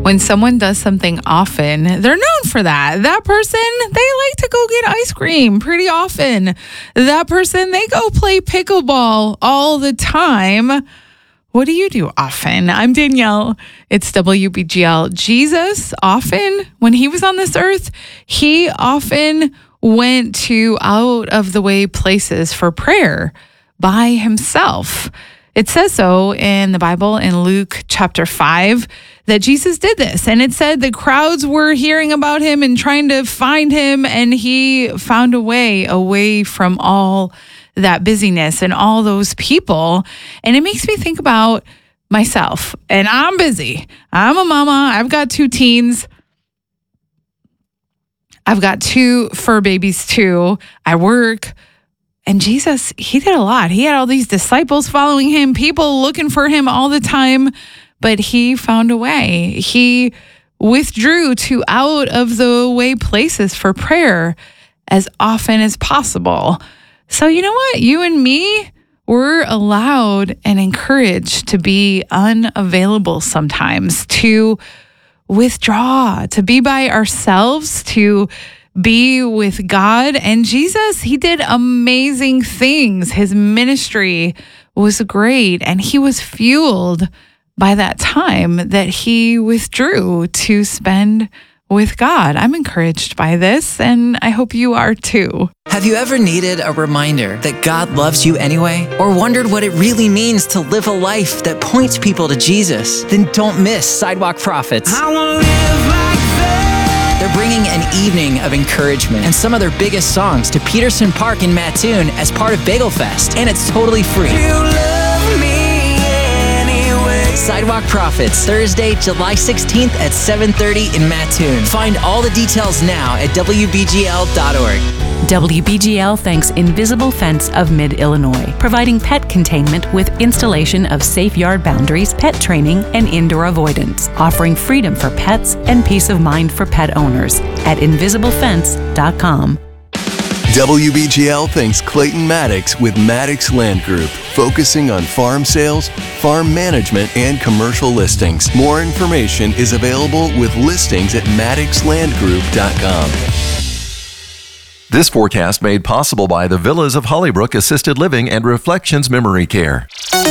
When someone does something often, they're known for that. That person, they like to go get ice cream pretty often. That person, they go play pickleball all the time. What do you do often? I'm Danielle. It's WBGL. Jesus often, when he was on this earth, he often went to out of the way places for prayer by himself. It says so in the Bible in Luke chapter 5 that Jesus did this. And it said the crowds were hearing about him and trying to find him, and he found a way away from all that busyness and all those people. And it makes me think about myself. And I'm busy. I'm a mama. I've got 2 teens. I've got 2 fur babies too. I work. And Jesus, he did a lot. He had all these disciples following him, people looking for him all the time, but he found a way. He withdrew to out of the way places for prayer as often as possible. So you know what? You and me, we're allowed and encouraged to be unavailable sometimes, to withdraw, to be by ourselves, to be with God. And Jesus, he did amazing things. His ministry was great, and he was fueled by that time that he withdrew to spend with God. I'm encouraged by this, and I hope you are too. Have you ever needed a reminder that God loves you anyway? Or wondered what it really means to live a life that points people to Jesus? Then don't miss Sidewalk Prophets. I wanna live like that. They're bringing an evening of encouragement and some of their biggest songs to Peterson Park in Mattoon as part of Bagel Fest, and it's totally free. You love me anyway. Sidewalk Prophets, Thursday, July 16th at 7:30 in Mattoon. Find all the details now at WBGL.org. WBGL thanks Invisible Fence of Mid-Illinois, providing pet containment with installation of safe yard boundaries, pet training, and indoor avoidance, offering freedom for pets and peace of mind for pet owners at invisiblefence.com. WBGL thanks Clayton Maddox with Maddox Land Group, focusing on farm sales, farm management, and commercial listings. More information is available with listings at maddoxlandgroup.com. This forecast made possible by the Villas of Hollybrook Assisted Living and Reflections Memory Care.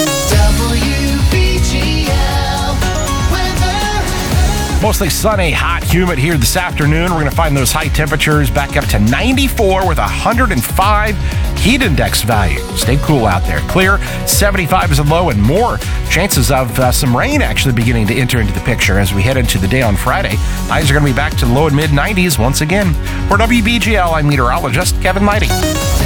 Mostly sunny, hot, humid here this afternoon. We're going to find those high temperatures back up to 94 with 105 heat index value. Stay cool out there. Clear, 75 is a low, and more chances of some rain actually beginning to enter into the picture as we head into the day on Friday. Highs are going to be back to the low and mid 90s once again. For WBGL, I'm meteorologist Kevin Mighty.